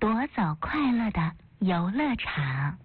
夺走快乐的游乐场。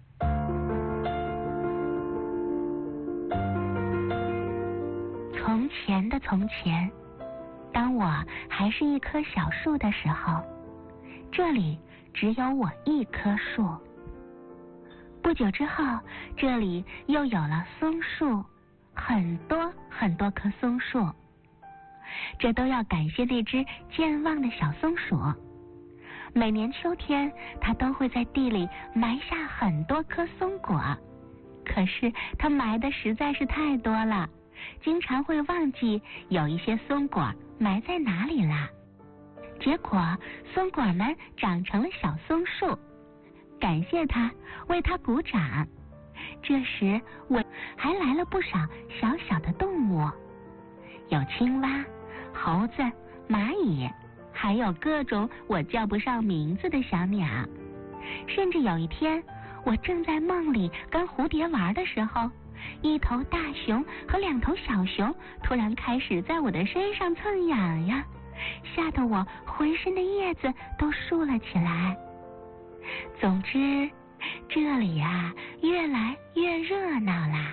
从前的从前，当我还是一棵小树的时候，这里只有我一棵树。不久之后，这里又有了松树，很多很多棵松树。这都要感谢那只健忘的小松鼠。每年秋天，它都会在地里埋下很多颗松果，可是它埋的实在是太多了，经常会忘记有一些松果埋在哪里啦。结果松果们长成了小松树，感谢它，为它鼓掌。这时我还来了不少小小的动物，有青蛙、猴子、蚂蚁，还有各种我叫不上名字的小鸟。甚至有一天，我正在梦里跟蝴蝶玩的时候，一头大熊和两头小熊突然开始在我的身上蹭痒痒，吓得我浑身的叶子都竖了起来。总之，这里呀，越来越热闹啦。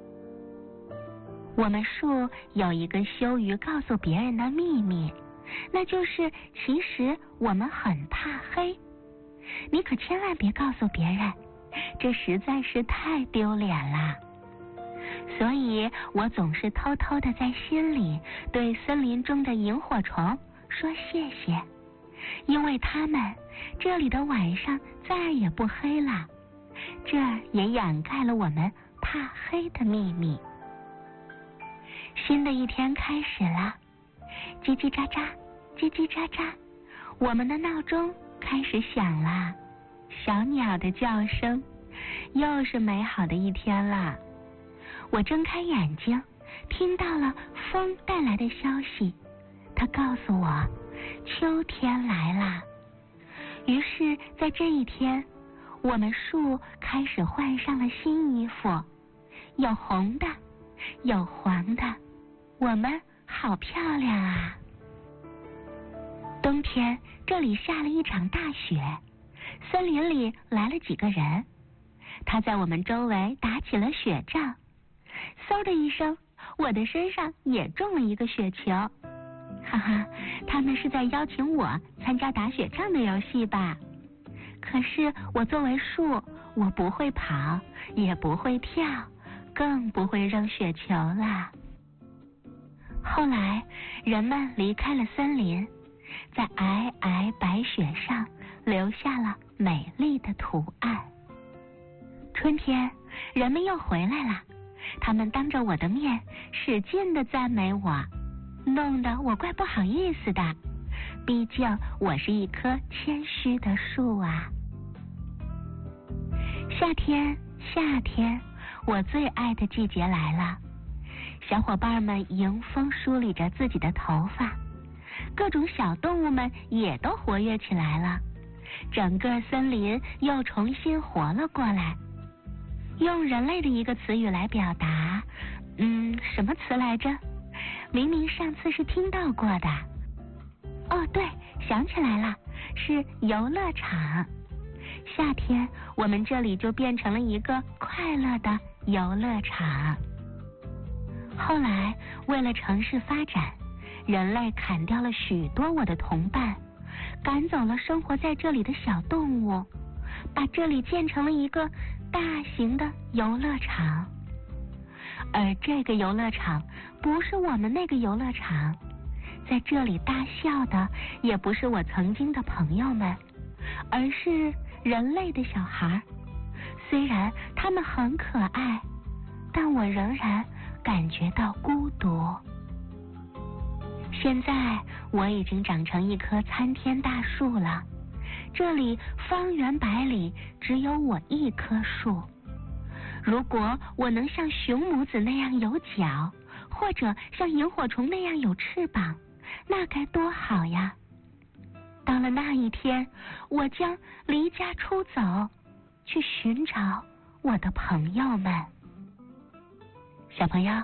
我们树有一个羞于告诉别人的秘密，那就是其实我们很怕黑。你可千万别告诉别人，这实在是太丢脸了。所以我总是偷偷地在心里对森林中的萤火虫说谢谢，因为它们这里的晚上再也不黑了，这也掩盖了我们怕黑的秘密。新的一天开始了，叽叽喳喳，叽叽喳喳，我们的闹钟开始响了，小鸟的叫声，又是美好的一天了。我睁开眼睛，听到了风带来的消息，它告诉我秋天来了。于是在这一天，我们树开始换上了新衣服，有红的，有黄的，我们好漂亮啊！冬天这里下了一场大雪，森林里来了几个人，他在我们周围打起了雪仗。嗖的一声，我的身上也中了一个雪球。哈哈，他们是在邀请我参加打雪仗的游戏吧？可是我作为树，我不会跑，也不会跳，更不会扔雪球了。后来人们离开了森林，在皑皑白雪上留下了美丽的图案。春天人们又回来了，他们当着我的面使劲地赞美我，弄得我怪不好意思的，毕竟我是一棵谦虚的树啊。夏天，夏天，我最爱的季节来了。小伙伴们迎风梳理着自己的头发，各种小动物们也都活跃起来了，整个森林又重新活了过来。用人类的一个词语来表达，什么词来着？明明上次是听到过的。哦，对，想起来了，是游乐场。夏天，我们这里就变成了一个快乐的游乐场。后来，为了城市发展，人类砍掉了许多我的同伴，赶走了生活在这里的小动物，把这里建成了一个大型的游乐场。而这个游乐场不是我们那个游乐场，在这里大笑的也不是我曾经的朋友们，而是人类的小孩。虽然他们很可爱，但我仍然感觉到孤独。现在我已经长成一棵参天大树了，这里方圆百里只有我一棵树。如果我能像熊母子那样有脚，或者像萤火虫那样有翅膀，那该多好呀！到了那一天，我将离家出走，去寻找我的朋友们。小朋友，